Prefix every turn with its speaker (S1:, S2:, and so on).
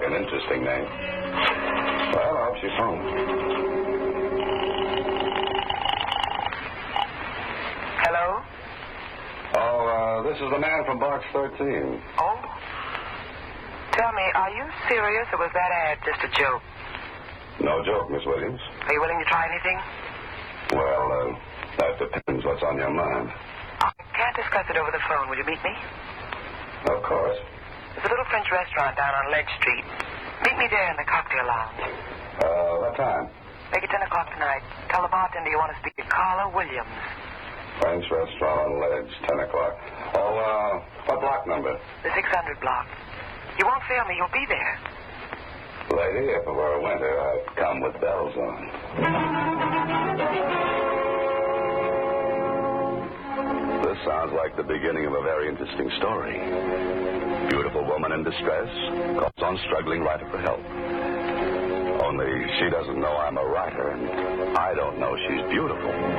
S1: an interesting name. Well, I hope she's home.
S2: Hello?
S1: Oh, this is the man from Box 13.
S2: Oh? Tell me, are you serious or was that ad just a joke?
S1: No joke, Miss Williams.
S2: Are you willing to try anything?
S1: Well, that depends what's on your mind.
S2: I can't discuss it over the phone. Will you meet me?
S1: Of course.
S2: There's a little French restaurant down on Ledge Street. Meet me there in the cocktail lounge.
S1: What time?
S2: Make it 10 o'clock tonight. Tell the bartender you want to speak to Carla Williams.
S1: French restaurant on Ledge, 10 o'clock. Oh, what block number?
S2: The 600 block. You won't fail me. You'll be there.
S1: Lady, if it were winter, I'd come with bells on. This sounds like the beginning of a very interesting story. Beautiful woman in distress calls on struggling writer for help. Only she doesn't know I'm a writer, and I don't know she's beautiful.